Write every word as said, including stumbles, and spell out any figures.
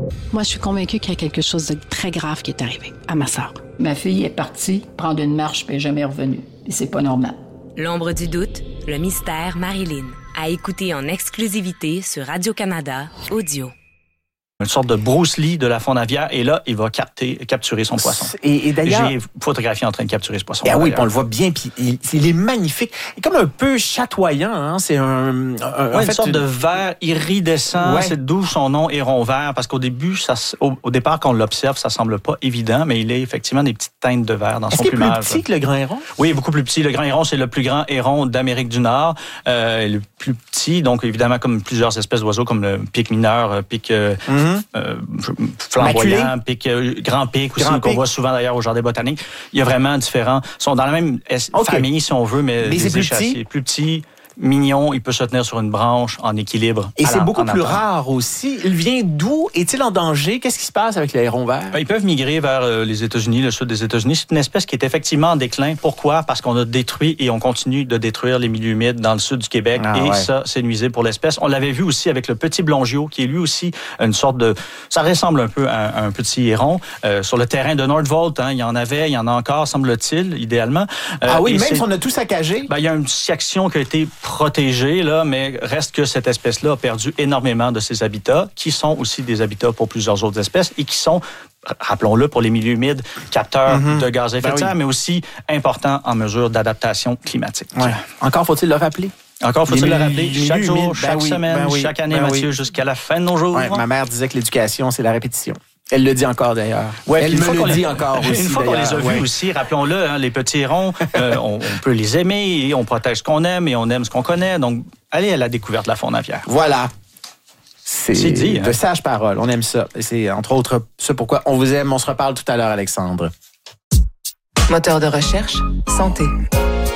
Moi, je suis convaincue qu'il y a quelque chose de très grave qui est arrivé à ma sœur. Ma fille est partie prendre une marche puis elle n'est jamais revenue. Et c'est pas normal. L'ombre du doute, le mystère Marilyn. À écouter en exclusivité sur Radio-Canada Audio. Une sorte de Bruce Lee de la faune aviaire, et là, il va capter, capturer son poisson. Et, et d'ailleurs... J'ai photographié en train de capturer ce poisson. Ah oui, on le voit bien, puis il, il est magnifique. Il est comme un peu chatoyant, hein? C'est un... un ouais, en une fait, sorte une... de vert iridescent. Ouais. C'est d'où son nom, héron vert, parce qu'au début, ça, au, au départ, quand on l'observe, ça semble pas évident, mais il a effectivement des petites teintes de vert dans Est-ce son qu'il est plumage. plus petit que le grand héron? Oui, beaucoup plus petit. Le grand héron, c'est le plus grand héron d'Amérique du Nord. Euh, le plus petit, donc évidemment, comme plusieurs espèces d'oiseaux, comme le pic mineur, pic... Euh, mm-hmm. euh, flamboyant, Maculé. pic, euh, grand pic aussi, grand qu'on pic. voit souvent d'ailleurs au jardin botanique. Il y a vraiment différents... Ils sont dans la même okay. famille, si on veut, mais, mais des c'est échassiers. Plus petit. plus petit, mignon, il peut se tenir sur une branche en équilibre. Et c'est la, beaucoup plus attente. rare aussi. Il vient d'où? Est-il en danger? Qu'est-ce qui se passe avec le héron vert? Ils peuvent migrer vers euh, les États-Unis, le sud des États-Unis. C'est une espèce qui est effectivement en déclin. Pourquoi? Parce qu'on a détruit et on continue de détruire les milieux humides dans le sud du Québec. Ah, et ouais. ça, c'est nuisible pour l'espèce. On l'avait vu aussi avec le petit blongiot, qui est lui aussi une sorte de... Ça ressemble un peu à un petit héron. Euh, sur le terrain de Nordvolt, hein, il y en avait, il y en a encore, semble-t-il, idéalement. Euh, ah oui, même si on a tout saccagé? Ben, il y a une section qui a été protégée, là, mais reste que cette espèce-là a perdu énormément de ses habitats, qui sont aussi des habitats pour plusieurs autres espèces et qui sont, rappelons-le, pour les milieux humides, capteurs mm-hmm. de gaz à effet de serre, ben oui. mais aussi importants en mesure d'adaptation climatique. Ouais. Encore faut-il le rappeler? Encore faut-il le rappeler, chaque jour, humides, chaque ben oui, semaine, ben oui, chaque année, ben Mathieu, oui. jusqu'à la fin de nos jours. Ouais, ma mère disait que l'éducation, c'est la répétition. Elle le dit encore, d'ailleurs. Ouais, Elle me le dit les... encore aussi, Une fois qu'on les a ouais. vus aussi, rappelons-le, hein, les petits hérons, euh, on, on peut les aimer, et on protège ce qu'on aime et on aime ce qu'on connaît. Donc, allez à la découverte de la faune aviaire. Voilà. C'est, c'est dit. De hein? sages paroles. On aime ça. Et c'est, entre autres, ce pourquoi on vous aime. On se reparle tout à l'heure, Alexandre. Moteur de recherche, santé.